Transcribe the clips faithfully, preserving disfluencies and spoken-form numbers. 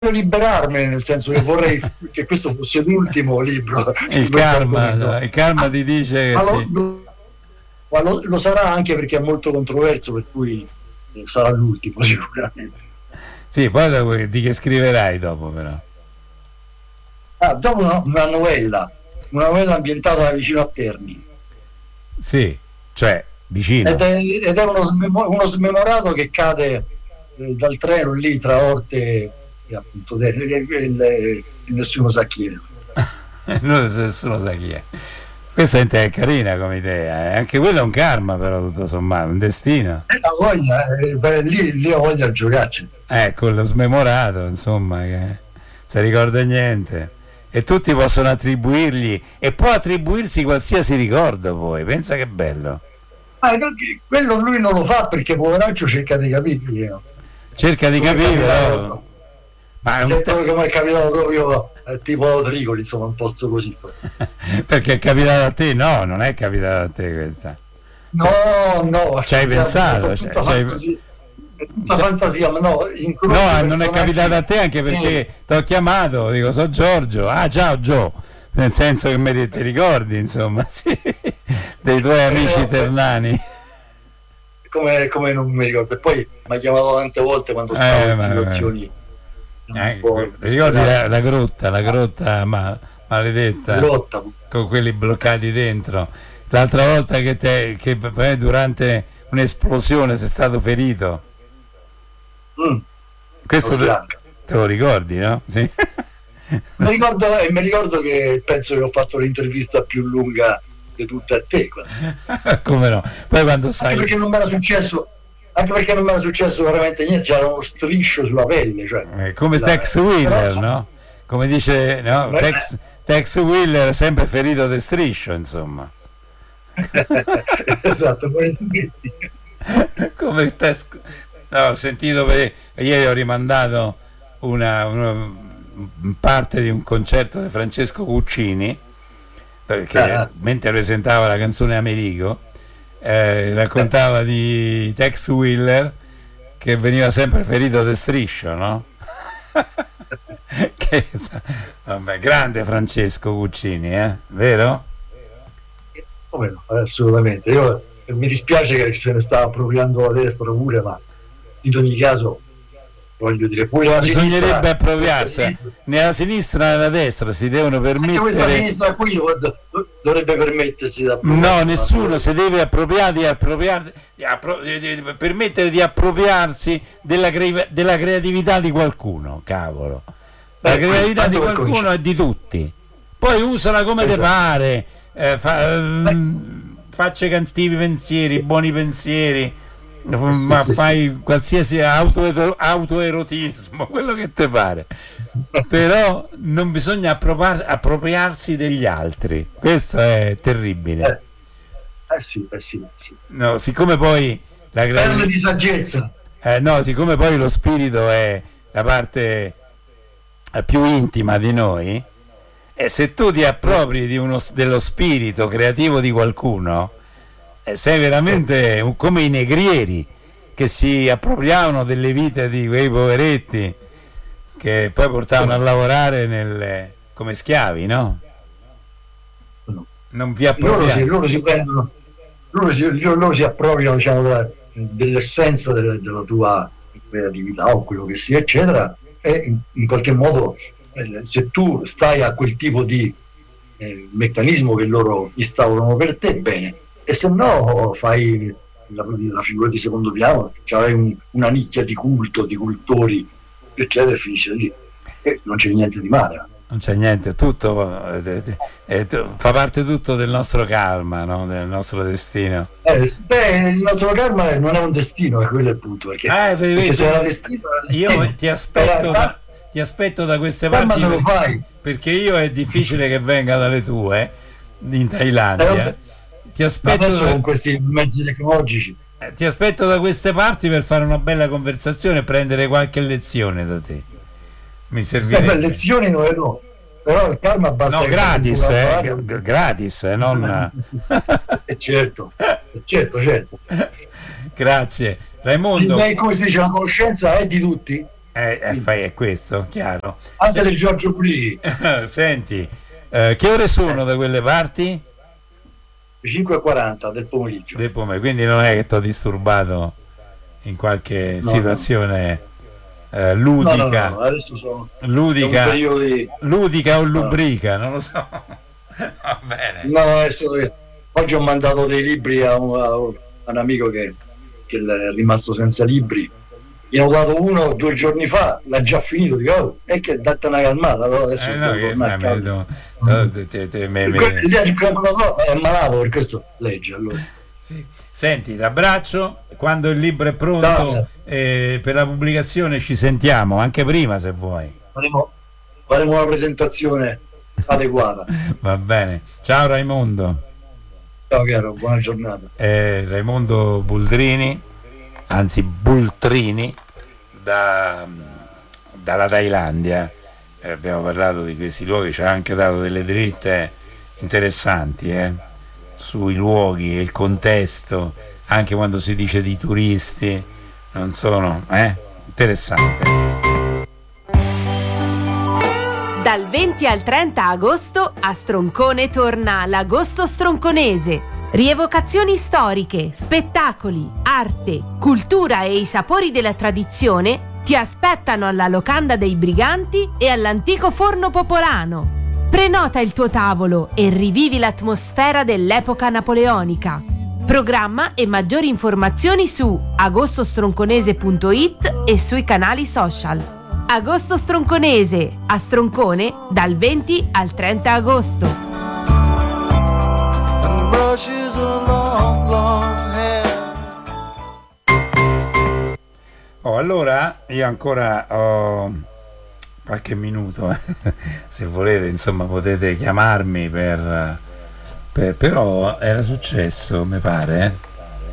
liberarmene, nel senso che vorrei che questo fosse l'ultimo libro. Il karma, no? Il karma ti dice che ma lo, ti... lo, ma lo, lo sarà anche perché è molto controverso, per cui sarà l'ultimo sicuramente. Sì, poi dopo, di che scriverai dopo però? Ah, dopo una, una novella, una novella ambientata vicino a Terni. Sì, cioè vicino. Ed è, ed è uno, uno smemorato che cade eh, dal treno lì tra Orte e appunto Terni, e, e, e, e nessuno sa chi è. Nessuno sa chi è. Questa è carina come idea, eh? Anche quello è un karma, però tutto sommato, un destino. Eh, la voglia, eh, beh, lì, lì ho voglia di giocarci. Eh, quello smemorato, insomma, che si ricorda niente. E tutti possono attribuirgli, e può attribuirsi qualsiasi ricordo poi, pensa che bello. Ma quello lui non lo fa perché poveraccio cerca di capire. No? Cerca di capire, però. Ma è un te- che mi è capitato proprio eh, tipo Tricoli, insomma, un posto così. Perché è capitato a te? No, non è capitato a te questa. No, no. Ci hai pensato? Cioè, c'hai... È tutta cioè... fantasia, ma no. No, non è capitato a te anche perché eh. ti ho chiamato, dico, so Giorgio. Ah, ciao Gio. Nel senso che me ti ricordi, insomma, sì, dei tuoi amici eh, ternani. Come, come non mi ricordo. E poi mi ha chiamato tante volte quando stavo eh, in situazioni... Eh, ricordi la, la grotta, la grotta ma, maledetta, grotta. Con quelli bloccati dentro. L'altra volta che, te, che durante un'esplosione sei stato ferito. Mm. Questo te, te lo ricordi, no? Sì. Mi ricordo, e mi ricordo che penso che ho fatto l'intervista più lunga di tutte a te. Come no? Poi quando sai... Anche perché non mi era successo... Anche perché non mi era successo veramente niente, c'era uno striscio sulla pelle, cioè, eh, come la... Tex Willer, no? Come dice, no? Tex, Tex Willer sempre ferito di striscio, insomma. Esatto, come Tex... No, ho sentito per... ieri ho rimandato una, una parte di un concerto di Francesco Guccini, perché ah. mentre presentava la canzone Amerigo Eh, raccontava di Tex Willer che veniva sempre ferito di striscio, no? che, vabbè, grande Francesco Guccini, eh? Vero? Come no, assolutamente. Io, mi dispiace che se ne sta appropriando la destra pure, ma in ogni caso voglio dire, pure la bisognerebbe sinistra, appropriarsi nella sinistra e nella destra si devono permettere. La sinistra qui dovrebbe permettersi di no, nessuno si deve appropriare di appropriarsi di appro- di, di, di, permettere di appropriarsi della, cre- della creatività di qualcuno, cavolo. La eh, creatività di qualcuno è di tutti, poi usala come esatto. te pare, eh, fa, ehm, faccia cattivi pensieri, buoni pensieri, ma sì, fai sì. qualsiasi auto, autoerotismo, quello che ti pare, però non bisogna appropriar, appropriarsi degli altri, questo è terribile. Eh, eh sì, eh sì, sì. No, siccome poi la grande di saggezza, eh, no, siccome poi lo spirito è la parte più intima di noi, e se tu ti appropri di uno, dello spirito creativo di qualcuno, sei veramente come i negrieri che si appropriavano delle vite di quei poveretti che poi portavano a lavorare nel, come schiavi, no? Non vi appropriate. Loro si, loro si prendono, loro si, loro si appropriano, diciamo, della, dell'essenza della, della tua creatività o quello che sia, eccetera, e in, in qualche modo eh, se tu stai a quel tipo di eh, meccanismo che loro instaurano per te, bene. E se no fai la, la figura di secondo piano, c'hai un, una nicchia di culto, di cultori, eccetera, e finisce lì. E non c'è niente di male. Non c'è niente, tutto eh, eh, fa parte tutto del nostro karma, no? Del nostro destino. Eh, beh, il nostro karma non è un destino, è quello il punto. Perché, eh, perché vedi, se era destino, era destino. Io ti aspetto, eh, da, ti aspetto da queste parti, lo fai. Perché io è difficile che venga dalle tue in Thailandia. Eh, Ti aspetto adesso da, con questi mezzi tecnologici eh, ti aspetto da queste parti per fare una bella conversazione e prendere qualche lezione da te. Mi servirebbe. Eh, lezioni no, no, però il karma basta no, gratis, eh, g- gratis, eh, non eh, certo, certo, certo. Grazie Raimondo. Beh, come si dice, la conoscenza è di tutti. Eh, eh, fai, è questo, chiaro. Anche Se- del Giorgio Pulì, Senti, eh, che ore sono da quelle parti? cinque e quaranta del pomeriggio. Del pomeriggio, quindi non è che ti ho disturbato in qualche No, no. situazione eh, No, no, no, ludica, no, adesso sono è un ludica, periodo di... ludica o No, lubrica, non lo so. Va bene. no, adesso oggi ho mandato dei libri a un, a un amico che, che è rimasto senza libri. Gli ho dato uno due giorni fa, l'ha già finito, dico, oh, e che data una calmata, allora adesso Eh, no, devo che tornare a fai, casa. me- no, te- te- te- me- Il que- me- il- il- è malato, per questo legge allora. sì. Senti, t'abbraccio, quando il libro è pronto Dai, eh, per la pubblicazione ci sentiamo, anche prima se vuoi. faremo, faremo una presentazione adeguata. Va bene. Ciao Raimondo. Ciao caro, buona giornata. Eh, Raimondo Buldrini, anzi Bultrini, da, dalla Thailandia. Eh, abbiamo parlato di questi luoghi, ci ha anche dato delle dritte interessanti eh, sui luoghi e il contesto, anche quando si dice di turisti, non sono, eh? Interessante. Dal venti al trenta agosto a Stroncone torna l'Agosto Stronconese. Rievocazioni storiche, spettacoli, arte, cultura e i sapori della tradizione ti aspettano alla Locanda dei Briganti e all'antico Forno Popolano. Prenota il tuo tavolo e rivivi l'atmosfera dell'epoca napoleonica. Programma e maggiori informazioni su agostostronconese punto it e sui canali social. Agosto Stronconese, a Stroncone, dal venti al trenta agosto. Oh, allora io ancora ho qualche minuto, eh. Se volete, insomma, potete chiamarmi per, per- però era successo, mi pare, eh,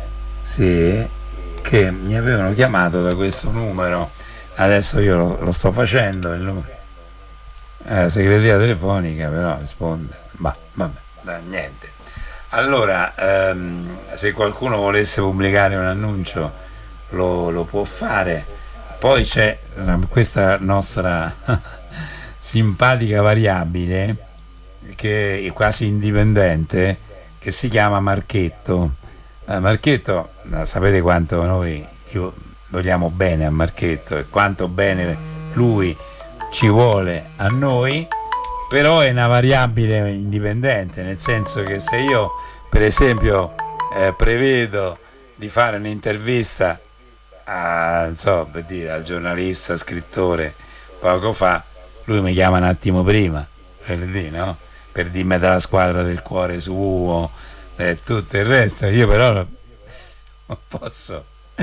sì, che mi avevano chiamato da questo numero. Adesso io lo, lo sto facendo, il numero è la segreteria telefonica, però risponde, ma vabbè, da niente. Allora, ehm, se qualcuno volesse pubblicare un annuncio lo, lo può fare. Poi c'è la- questa nostra simpatica variabile che è quasi indipendente, che si chiama Marchetto. Eh, Marchetto, eh, sapete quanto noi io- vogliamo bene a Marchetto e quanto bene lui ci vuole a noi, però è una variabile indipendente, nel senso che se io per esempio eh, prevedo di fare un'intervista a, non so, per dire, al giornalista, scrittore poco fa, lui mi chiama un attimo prima per dire, no? Per dirmi della squadra del cuore suo e tutto il resto. Io però non posso,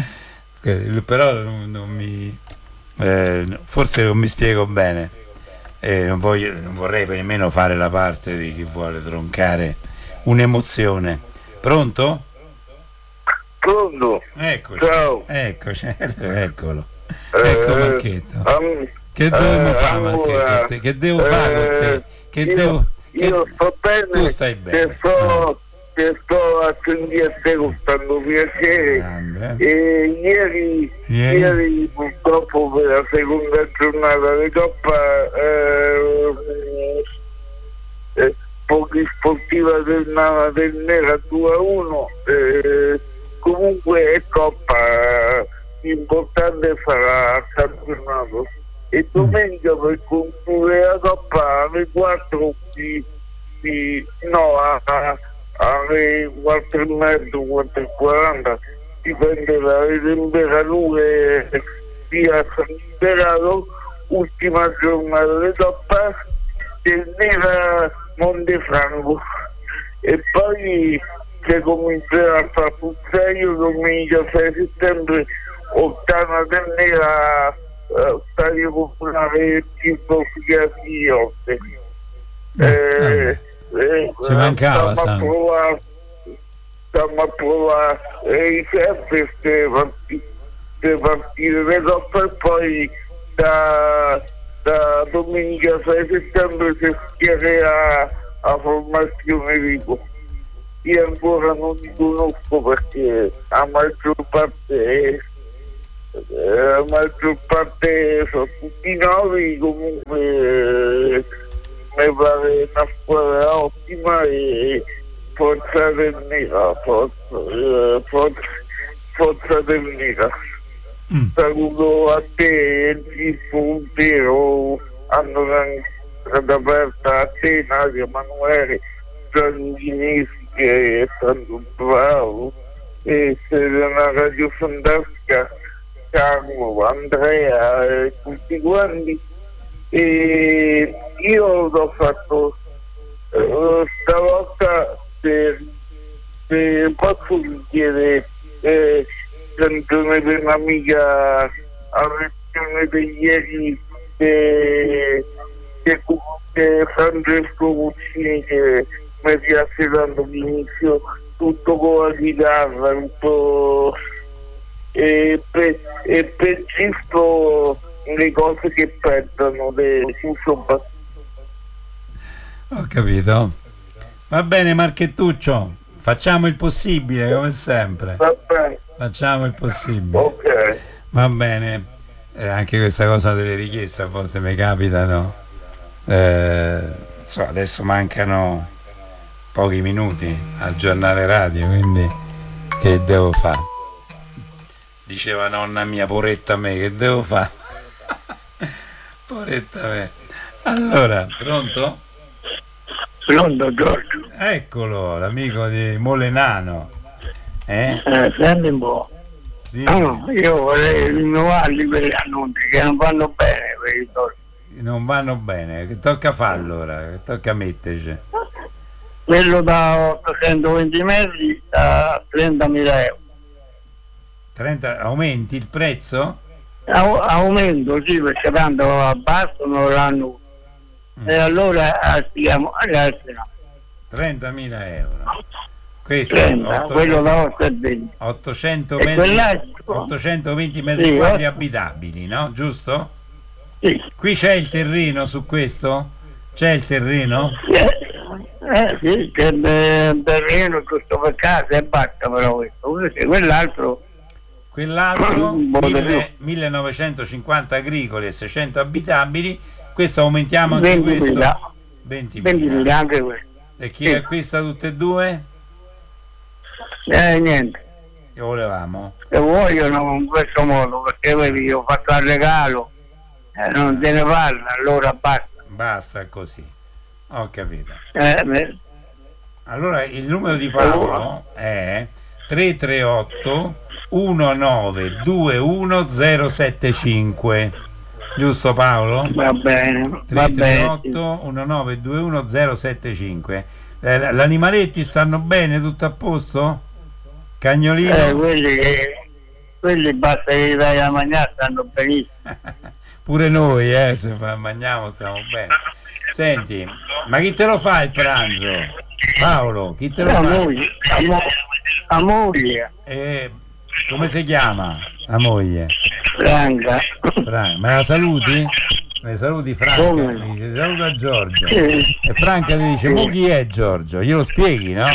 però non, non mi eh, forse non mi spiego bene, eh, non, voglio, non vorrei nemmeno fare la parte di chi vuole troncare un'emozione. Pronto? Pronto? Eccoci, Ciao. eccoci, eccolo, ecco Eh, Marchetto. am- Che dobbiamo eh, fare, allora, Marchetto? Che, che devo fare con te? eh, Che io, devo... Che... io sto bene, Tu stai bene. Ti sto, ti sto a sentire te con tanto piacere. Grande, eh? E ieri, Ieri? ieri purtroppo per la seconda giornata di Coppa eh, eh, pochi sportiva del, Na- del Nera due a uno, eh, comunque è Coppa, l'importante sarà il campionato. E domenica per concludere la Coppa alle quattro di, di no a, a- alle quattro e mezzo, quattro e quaranta, dipende dalle temperature via San Liberato, ultima giornata di Coppa del Nera Montefranco, e poi si comincerà a fare Puzzaio domenica sei settembre, Ottana del Nera, eh, Stadio Popolare Tifo Fiotte. Eh, eh, Ci mancava, stiamo a Sans. provare stiamo a provare eh, i serve per partire per partire le coppe, e poi da, da domenica sei settembre si schiererà a formazione Vico. Io ancora non li conosco perché la maggior parte la maggior parte sono tutti nuovi, comunque eh, mi pare una squadra ottima e forza del Nera, forza, eh, forza, forza del Nera. Mm. Saluto a te, il tifo intero, hanno strada aperta a te, Nadia, Emanuele, Gianninesi che è stato bravo, e sei una radio fantastica, Carlo, Andrea e tutti quanti. E io l'ho fatto eh, stavolta per, per posso chiedere eh, canzone per un'amica a lezione di ieri che, che, che Francesco Cuccini, che mi piace tanto l'inizio, tutto con la chitarra, tutto e per, e per giusto le cose che perdono del fuso. Ho capito. Va bene Marchettuccio, facciamo il possibile come sempre. Va bene. Facciamo il possibile. Ok. Va bene. Eh, anche questa cosa delle richieste a volte mi capitano. Eh, so, adesso mancano pochi minuti al giornale radio, quindi che devo fare? Diceva nonna mia, poretta me, che devo fare? Poretta me. Allora, pronto? Pronto Giorgio? Eccolo, l'amico di Molenano. Eh? Eh, senti un po'. Sì. No, io vorrei rinnovarli per gli annunci che non vanno bene per i soldi. Non vanno bene, che tocca fare allora? Che tocca metterci? Quello da ottocentoventi metri da trentamila euro. trenta aumenti il prezzo? A- aumento sì, perché tanto abbassano l'anno. Mm. E allora stiamo ragazzi no. trentamila euro. Questo trenta, otto, quello da ottocentoventi. ottocento e metri, quell'altro? ottocentoventi metri Sì, quadri otto. abitabili, no? Giusto? Sì. Qui c'è il terreno su questo? C'è il terreno? Eh, eh sì, c'è il terreno giusto per casa e basta però questo. Quell'altro Quell'altro Buone mille, millenovecentocinquanta agricoli e seicento abitabili. Questo aumentiamo anche ventimila. questo? ventimila. ventimila anche questo. E chi Sì. acquista tutte e due? Eh niente, Che volevamo? se vogliono in questo modo, perché vedi io ho fatto il regalo, eh, non se ne parla, allora basta. Basta così. Ho capito. Eh, beh, Allora il numero di Paolo è tre tre otto uno nove due uno zero sette cinque. Giusto Paolo? va bene, va tre tre bene. otto uno nove due uno zero sette cinque. Eh, l'animaletti stanno bene? Tutto a posto? Cagnolino? Eh, quelli, quelli basta che li dai a mangiare, stanno benissimo. Pure noi, eh, se fa, mangiamo stiamo bene. Senti, ma chi te lo fa il pranzo? Paolo, chi te lo La fa? moglie, la mo- la moglie, Eh, come si chiama la moglie? Franca. Franca. Me la saluti? Me saluti Franca? Come? Mi dice, saluta Giorgio. Sì. E Franca ti dice, mo chi è Giorgio? Glielo spieghi, no?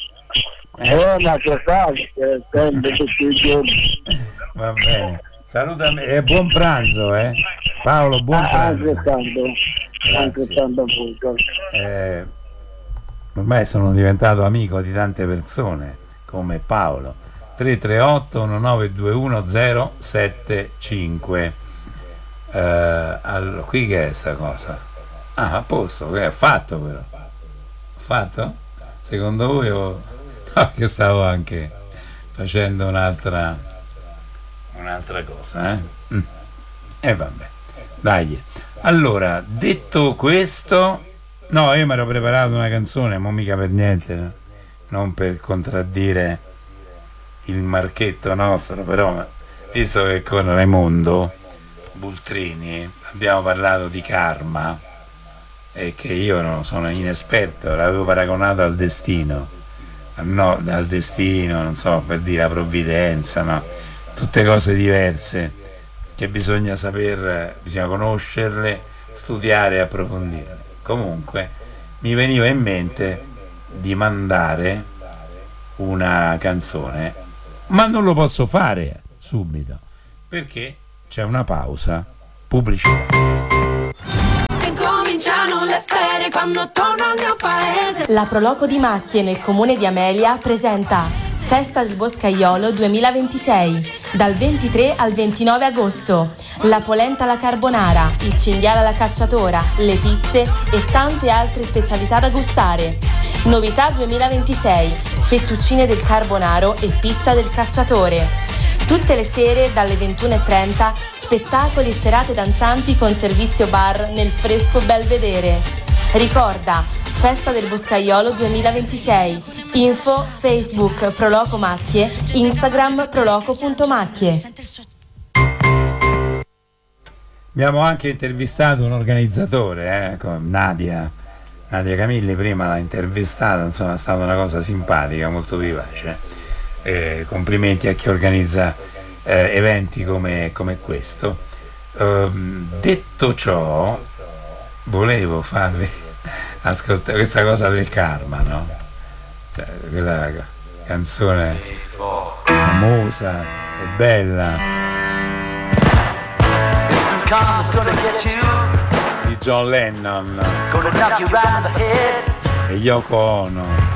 Eh, ma che fai? Che sempre tutti i giorni. Va bene. Saluta me e buon pranzo, eh? Paolo, buon Ah, pranzo. altrettanto, altrettanto appunto. Eh, ormai sono diventato amico di tante persone come Paolo. tre tre otto uno nove due uno zero sette cinque. Eh, allora, qui che è sta cosa? Ah, a posto, che è fatto però. Fatto? Secondo voi ho... no, che stavo anche facendo un'altra un'altra cosa, eh? Mm. E vabbè. Dai. Allora, detto questo, no, io mi ero preparato una canzone, ma mica per niente, no? Non per contraddire il marchetto nostro, però visto che con Raimondo Bultrini abbiamo parlato di karma e che io non sono inesperto, l'avevo paragonato al destino, no, al destino, non so, per dire la provvidenza, no? Tutte cose diverse che bisogna saper, bisogna conoscerle, studiare e approfondirle. Comunque mi veniva in mente di mandare una canzone, ma non lo posso fare subito perché c'è una pausa pubblicità. Cominciano le ferie quando torno al mio paese. La Proloco di Macchie nel comune di Amelia presenta Festa del Boscaiolo duemilaventisei dal ventitré al ventinove agosto. La polenta alla carbonara, il cinghiale alla cacciatora, le pizze e tante altre specialità da gustare. Novità duemilaventisei: fettuccine del carbonaro e pizza del cacciatore. Tutte le sere dalle ventuno e trenta spettacoli e serate danzanti con servizio bar nel fresco Belvedere. Ricorda, Festa del Boscaiolo duemilaventisei. Info Facebook Proloco Macchie, Instagram proloco punto macchie. Abbiamo anche intervistato un organizzatore, eh, con Nadia. Nadia Camilli prima l'ha intervistata, insomma è stata una cosa simpatica, molto vivace. Eh, complimenti a chi organizza eh, eventi come, come questo. Uh, detto ciò, volevo farvi ascoltare questa cosa del karma, no? Cioè, quella canzone famosa e bella di John Lennon e Yoko Ono.